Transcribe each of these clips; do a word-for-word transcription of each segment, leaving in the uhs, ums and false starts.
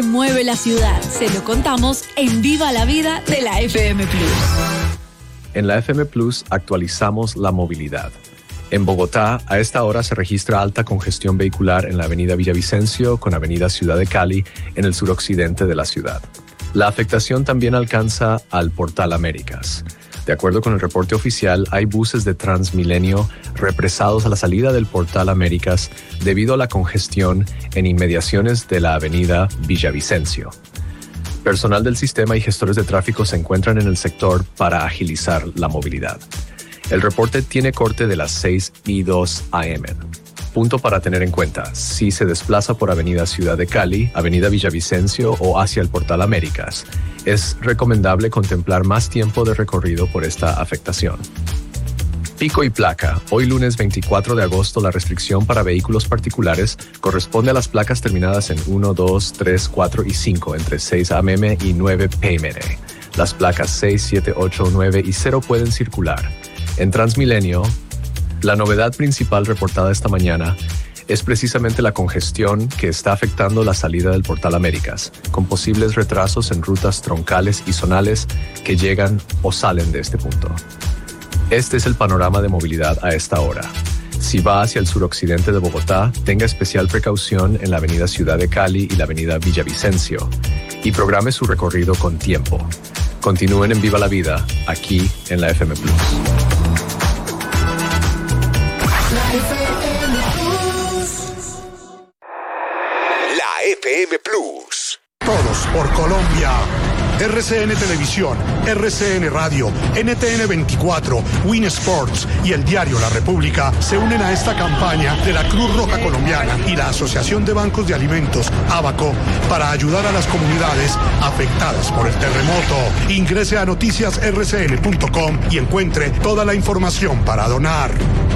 Mueve la ciudad. Se lo contamos en Viva la Vida de la F M Plus. En la F M Plus actualizamos la movilidad. En Bogotá, a esta hora se registra alta congestión vehicular en la avenida Villavicencio con avenida Ciudad de Cali en el suroccidente de la ciudad. La afectación también alcanza al Portal Américas. De acuerdo con el reporte oficial, hay buses de Transmilenio represados a la salida del Portal Américas debido a la congestión en inmediaciones de la avenida Villavicencio. Personal del sistema y gestores de tráfico se encuentran en el sector para agilizar la movilidad. El reporte tiene corte de las seis y dos a eme. Punto para tener en cuenta: si se desplaza por avenida Ciudad de Cali, avenida Villavicencio o hacia el Portal Américas, es recomendable contemplar más tiempo de recorrido por esta afectación. Pico y placa. Hoy lunes veinticuatro de agosto la restricción para vehículos particulares corresponde a las placas terminadas en uno, dos, tres, cuatro y cinco entre seis a eme y nueve pe eme. Las placas seis, siete, ocho, nueve y cero pueden circular. En Transmilenio, la novedad principal reportada esta mañana es precisamente la congestión que está afectando la salida del Portal Américas, con posibles retrasos en rutas troncales y zonales que llegan o salen de este punto. Este es el panorama de movilidad a esta hora. Si va hacia el suroccidente de Bogotá, tenga especial precaución en la avenida Ciudad de Cali y la avenida Villavicencio y programe su recorrido con tiempo. Continúen en Viva la Vida, aquí en la F M Plus. La F M Plus. Todos por Colombia. R C N Televisión, R C N Radio, N T N veinticuatro, Win Sports y el diario La República se unen a esta campaña de la Cruz Roja Colombiana y la Asociación de Bancos de Alimentos, ABACO, para ayudar a las comunidades afectadas por el terremoto. Ingrese a noticias erre ce ene punto com y encuentre toda la información para donar.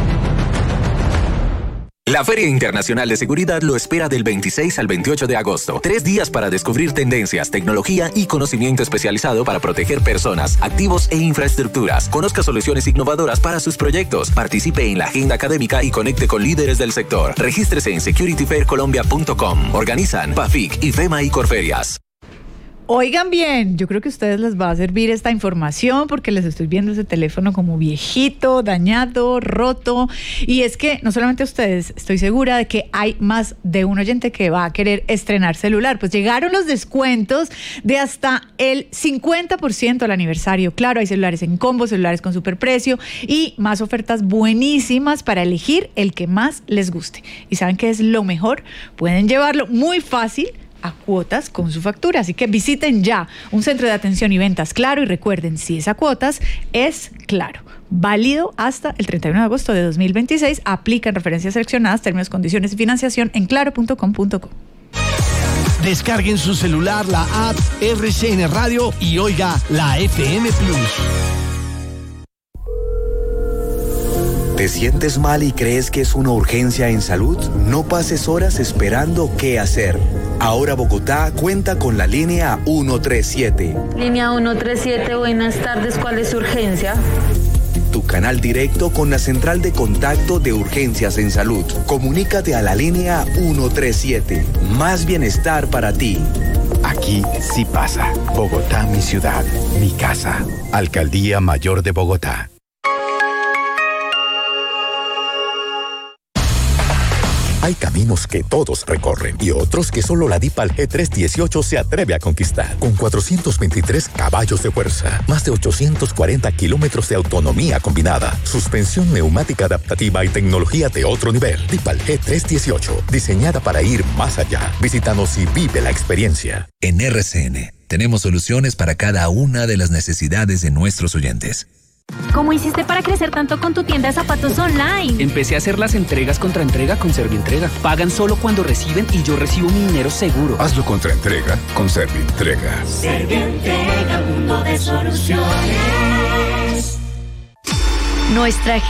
La Feria Internacional de Seguridad lo espera del veintiséis al veintiocho de agosto. Tres días para descubrir tendencias, tecnología y conocimiento especializado para proteger personas, activos e infraestructuras. Conozca soluciones innovadoras para sus proyectos. Participe en la agenda académica y conecte con líderes del sector. Regístrese en security fair colombia punto com. Organizan PAFIC, IFEMA y Corferias. Oigan bien, yo creo que a ustedes les va a servir esta información porque les estoy viendo ese teléfono como viejito, dañado, roto. Y es que no solamente a ustedes, estoy segura de que hay más de un oyente que va a querer estrenar celular. Pues llegaron los descuentos de hasta el cincuenta por ciento al aniversario. Claro, hay celulares en combo, celulares con superprecio y más ofertas buenísimas para elegir el que más les guste. ¿Y saben qué es lo mejor? Pueden llevarlo muy fácil a cuotas con su factura, así que visiten ya un centro de atención y ventas Claro y recuerden, si es a cuotas, es Claro. Válido hasta el treinta y uno de agosto de dos mil veintiséis, aplican referencias seleccionadas, términos, condiciones y financiación en claro punto com punto co. Descarguen su celular la app R C N Radio y oiga la F M Plus. ¿Te sientes mal y crees que es una urgencia en salud? No pases horas esperando qué hacer. Ahora Bogotá cuenta con la línea ciento treinta y siete. Línea ciento treinta y siete, buenas tardes, ¿cuál es su urgencia? Tu canal directo con la central de contacto de urgencias en salud. Comunícate a la línea ciento treinta y siete. Más bienestar para ti. Aquí sí pasa. Bogotá, mi ciudad, mi casa. Alcaldía Mayor de Bogotá. Hay caminos que todos recorren y otros que solo la Dipal G trescientos dieciocho se atreve a conquistar. Con cuatrocientos veintitrés caballos de fuerza, más de ochocientos cuarenta kilómetros de autonomía combinada, suspensión neumática adaptativa y tecnología de otro nivel. Dipal G trescientos dieciocho, diseñada para ir más allá. Visítanos y vive la experiencia. En R C N tenemos soluciones para cada una de las necesidades de nuestros oyentes. ¿Cómo hiciste para crecer tanto con tu tienda de zapatos online? Empecé a hacer las entregas contra entrega con Servientrega. Pagan solo cuando reciben y yo recibo mi dinero seguro. Hazlo contra entrega con Servientrega. Servientrega, mundo de soluciones. Nuestra